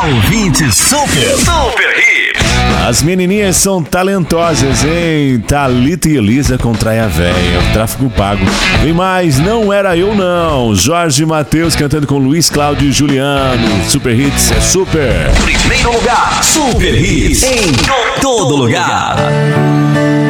Ouvinte Super Hits. As menininhas são talentosas, hein? Thalita e Elisa com Traia Véia, Tráfego Pago. Vem mais, Não Era Eu Não. Jorge Mateus cantando com Luiz Cláudio e Juliano. Super Hits é super. Primeiro lugar, Super Hits em todo lugar.